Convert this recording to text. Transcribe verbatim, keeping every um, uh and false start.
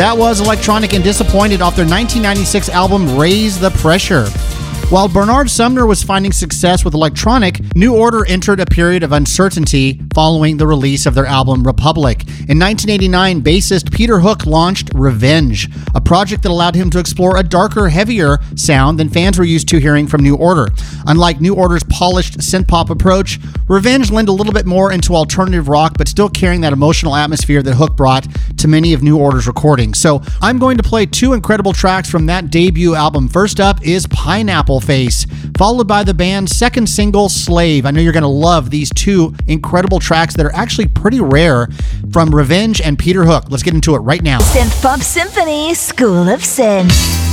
That was Electronic and Disappointed off their nineteen ninety-six album Raise the Pressure. While Bernard Sumner was finding success with electronic, New Order entered a period of uncertainty following the release of their album Republic. In nineteen eighty-nine, bassist Peter Hook launched Revenge, a project that allowed him to explore a darker, heavier sound than fans were used to hearing from New Order. Unlike New Order's polished synth-pop approach, Revenge leaned a little bit more into alternative rock, but still carrying that emotional atmosphere that Hook brought to many of New Order's recordings. So I'm going to play two incredible tracks from that debut album. First up is Pineapple Face, followed by the band's second single, Slave. I know you're going to love these two incredible tracks that are actually pretty rare from Revenge and Peter Hook. Let's get into it right now. Synth Pop Symphony, School of Sin.